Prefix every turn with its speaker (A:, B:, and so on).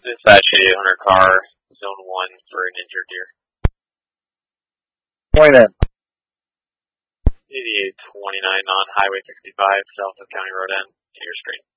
A: Dispatch 800 car, zone 1 for an injured deer.
B: Point in.
A: 8829 on Highway 65, south of County Road N, to your screen.